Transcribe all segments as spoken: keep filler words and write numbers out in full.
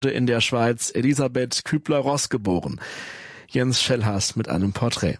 in der Schweiz Elisabeth Kübler-Ross geboren. Jens Schellhas mit einem Porträt.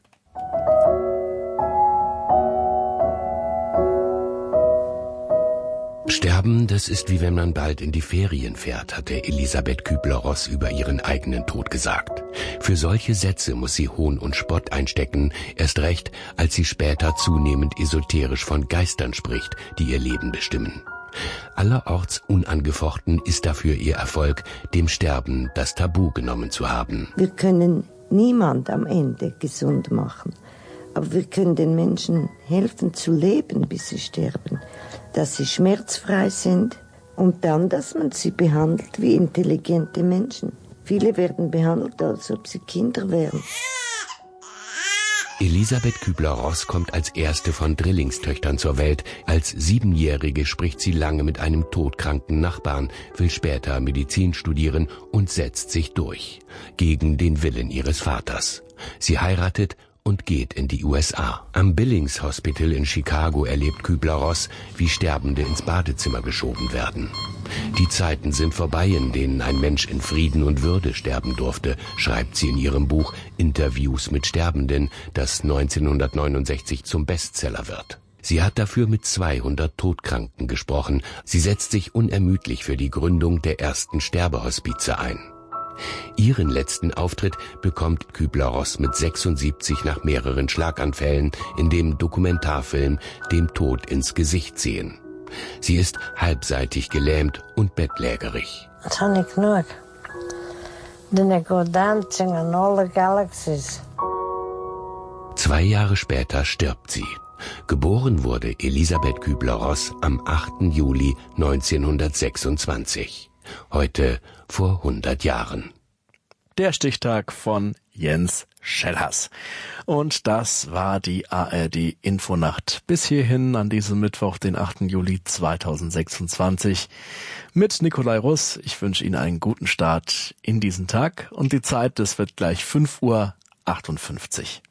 Sterben, das ist wie wenn man bald in die Ferien fährt, hatte Elisabeth Kübler-Ross über ihren eigenen Tod gesagt. Für solche Sätze muss sie Hohn und Spott einstecken, erst recht, als sie später zunehmend esoterisch von Geistern spricht, die ihr Leben bestimmen. Allerorts unangefochten ist dafür ihr Erfolg, dem Sterben das Tabu genommen zu haben. Wir können niemand am Ende gesund machen, aber wir können den Menschen helfen zu leben, bis sie sterben. Dass sie schmerzfrei sind und dann, dass man sie behandelt wie intelligente Menschen. Viele werden behandelt, als ob sie Kinder wären. Elisabeth Kübler-Ross kommt als erste von Drillingstöchtern zur Welt. Als Siebenjährige spricht sie lange mit einem todkranken Nachbarn, will später Medizin studieren und setzt sich durch. Gegen den Willen ihres Vaters. Sie heiratet und geht in die U S A. Am Billings Hospital in Chicago erlebt Kübler-Ross, wie Sterbende ins Badezimmer geschoben werden. Die Zeiten sind vorbei, in denen ein Mensch in Frieden und Würde sterben durfte, schreibt sie in ihrem Buch Interviews mit Sterbenden, das neunzehnhundertneunundsechzig zum Bestseller wird. Sie hat dafür mit zweihundert Todkranken gesprochen. Sie setzt sich unermüdlich für die Gründung der ersten Sterbehospize ein. Ihren letzten Auftritt bekommt Kübler-Ross mit sechsundsiebzig nach mehreren Schlaganfällen in dem Dokumentarfilm Dem Tod ins Gesicht sehen. Sie ist halbseitig gelähmt und bettlägerig. Das habe ich genug. Then I go dancing in all the galaxies. Zwei Jahre später stirbt sie. Geboren wurde Elisabeth Kübler-Ross am achten Juli neunzehnhundertsechsundzwanzig. Heute vor hundert Jahren. Der Stichtag von Jens Schellhas. Und das war die A R D Infonacht. Bis hierhin an diesem Mittwoch, den achten Juli zweitausendsechsundzwanzig. Mit Nikolai Russ. Ich wünsche Ihnen einen guten Start in diesen Tag. Und die Zeit, das wird gleich fünf Uhr achtundfünfzig.